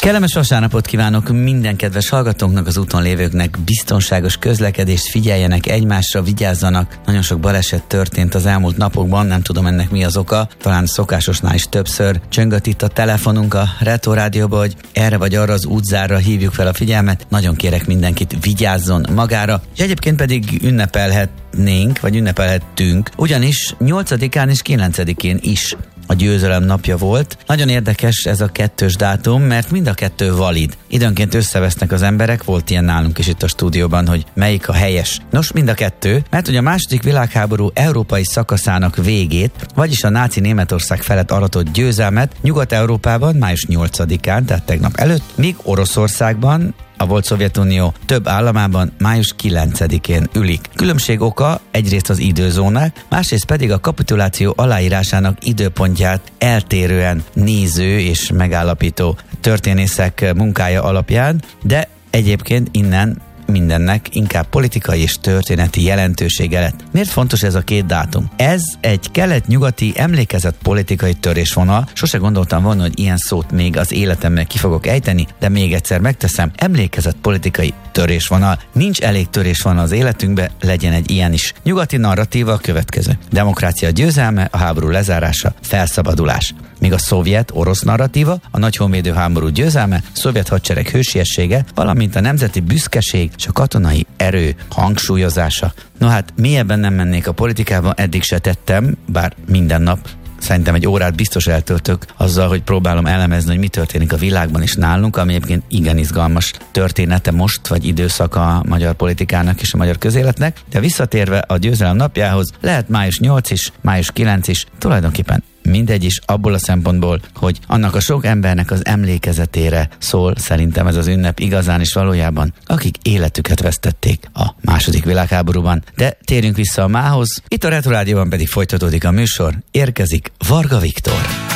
Kellemes vasárnapot kívánok minden kedves hallgatónknak, az úton lévőknek, biztonságos közlekedést, figyeljenek egymásra, vigyázzanak. Nagyon sok baleset történt az elmúlt napokban, nem tudom ennek mi az oka, talán szokásosnál is többször csöngött itt a telefonunk a Retro Rádióba, hogy erre vagy arra az útzárra hívjuk fel a figyelmet. Nagyon kérek mindenkit, vigyázzon magára, és egyébként pedig ünnepelhettünk, ugyanis 8-án és 9-én is a győzelem napja volt. Nagyon érdekes ez a kettős dátum, mert mind a kettő valid. Időnként összevesznek az emberek, volt ilyen nálunk is itt a stúdióban, hogy melyik a helyes. Nos, mind a kettő, mert ugye a második világháború európai szakaszának végét, vagyis a náci Németország felett aratott győzelmet Nyugat-Európában május 8-án, tehát tegnap előtt, míg Oroszországban, a volt Szovjetunió több államában május 9-én ülik. Különbség oka egyrészt az időzónák, másrészt pedig a kapituláció aláírásának időpontját eltérően néző és megállapító történészek munkája alapján, de egyébként innen mindennek inkább politikai és történeti jelentősége lett. Miért fontos ez a két dátum? Ez egy kelet-nyugati emlékezett politikai törésvonal. Sose gondoltam volna, hogy ilyen szót még az életemben ki fogok ejteni, de még egyszer megteszem. Emlékezett politikai törésvonal. Nincs elég törésvonal az életünkbe, legyen egy ilyen is. Nyugati narratíva a következő. Demokrácia győzelme, a háború lezárása, felszabadulás. Míg a szovjet-orosz narratíva, a nagy honvédő háború győzelme, szovjet hadsereg hősiessége, valamint a nemzeti büszkeség és a katonai erő hangsúlyozása. No hát, mélyebben nem mennék a politikába, eddig se tettem, bár minden nap szerintem egy órát biztos eltöltök azzal, hogy próbálom elemezni, hogy mi történik a világban és nálunk, ami egyébként igen izgalmas története most, vagy időszak a magyar politikának és a magyar közéletnek. De visszatérve a győzelem napjához, lehet május 8 is, május 9 is, tulajdonképpen mindegy is abból a szempontból, hogy annak a sok embernek az emlékezetére szól szerintem ez az ünnep igazán is valójában, akik életüket vesztették a második világháborúban. De térjünk vissza a mához, itt a Retro Rádióban pedig folytatódik a műsor, érkezik Varga Viktor.